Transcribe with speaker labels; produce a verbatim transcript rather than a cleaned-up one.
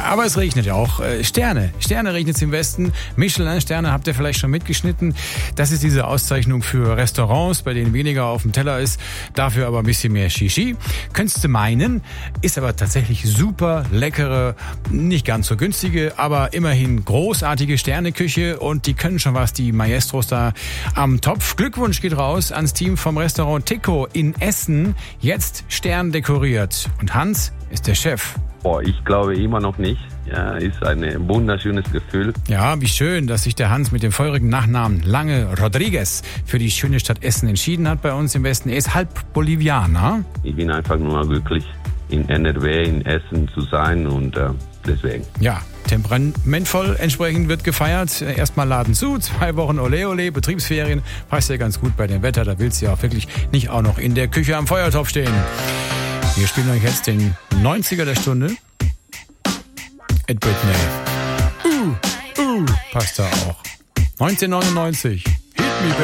Speaker 1: Aber es regnet ja auch. Sterne. Sterne regnet es im Westen. Michelin-Sterne habt ihr vielleicht schon mitgeschnitten. Das ist diese Auszeichnung für Restaurants, bei denen weniger auf dem Teller ist, dafür aber ein bisschen mehr Shishi. Könntest du meinen, ist aber tatsächlich super leckere, nicht ganz so günstige, aber immerhin großartige Sterneküche und die können schon was, die Maestros da am Topf. Glückwunsch geht raus ans Team vom Restaurant Tico in Essen. Jetzt Stern dekoriert. Und Hans ist der Chef.
Speaker 2: Boah, ich glaube immer noch nicht. Ja, ist ein wunderschönes Gefühl.
Speaker 1: Ja, wie schön, dass sich der Hans mit dem feurigen Nachnamen Lange Rodriguez für die schöne Stadt Essen entschieden hat bei uns im Westen. Er ist halb Bolivianer.
Speaker 2: Ich bin einfach nur glücklich, in N R W, in Essen zu sein und äh, deswegen.
Speaker 1: Ja, temperamentvoll entsprechend wird gefeiert. Erstmal Laden zu, zwei Wochen Ole Ole, Betriebsferien. Passt ja ganz gut bei dem Wetter, da willst du ja auch wirklich nicht auch noch in der Küche am Feuertopf stehen. Wir spielen euch jetzt den neunziger der Stunde. Ed Britney. Uh, uh, passt da auch. neunzehnhundertneunundneunzig. Hit me, baby.